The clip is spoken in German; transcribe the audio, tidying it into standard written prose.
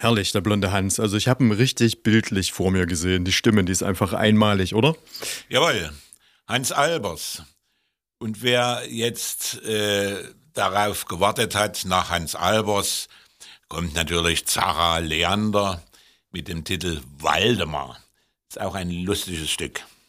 Herrlich, der blonde Hans. Also ich habe ihn richtig bildlich vor mir gesehen. Die Stimme, die ist einfach einmalig, oder? Jawohl, Hans Albers. Und wer jetzt darauf gewartet hat, nach Hans Albers, kommt natürlich Zara Leander mit dem Titel Waldemar. Ist auch ein lustiges Stück.